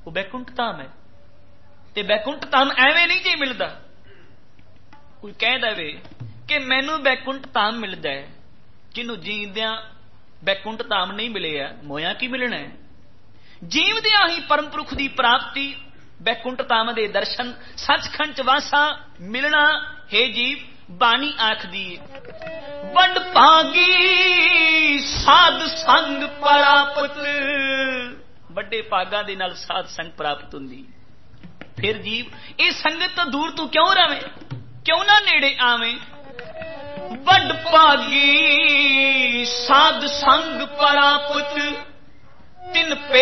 ਉਹ ਬੈਕੁੰਠ ਧਾਮ ਹੈ। ਤੇ ਬੈਕੁੰਠ ਧਾਮ ਐਵੇਂ ਨਹੀਂ ਜੇ ਮਿਲਦਾ। ਕੋਈ ਕਹਿ ਦੇਵੇ ਕਿ ਮੈਨੂੰ ਬੈਕੁੰਠ ਧਾਮ ਮਿਲਦਾ ਹੈ, ਜਿਹਨੂੰ ਜੀਂਦਿਆਂ ਬੈਕੁੰਠ ਧਾਮ ਨਹੀਂ ਮਿਲਿਆ, ਮੋਇਆ ਕੀ ਮਿਲਣਾ ਹੈ? ਜੀਵਦਿਆਂ ਹੀ ਪਰਮ ਪੁਰਖ ਦੀ ਪ੍ਰਾਪਤੀ, ਬੈਕੁੰਠ ਧਾਮ ਦੇ ਦਰਸ਼ਨ, ਸੱਚਖੰਡ ਵਾਸਾ ਮਿਲਣਾ। ਹੈ ਜੀਵ ਬਾਣੀ ਆਖਦੀ ਵੰਡ ਭਾਗੀ ਸਾਧ ਸੰਗ ਪ੍ਰਾਪਤ, ਵੱਡੇ ਭਾਗਾਂ ਦੇ ਨਾਲ ਸਾਧ ਸੰਗ ਪ੍ਰਾਪਤ ਹੁੰਦੀ। ਫਿਰ ਜੀਵ ਇਹ ਸੰਗਤ ਤੋਂ ਦੂਰ ਤੂੰ ਕਿਉਂ ਰਵੇਂ, ਕਿਉਂ ਨਾ ਨੇੜੇ ਆਵੇਂ? ਵੱਡ ਭਾਗੀ ਸਾਧ ਸੰਗ ਪ੍ਰਾਪਤ, ਤਿਨ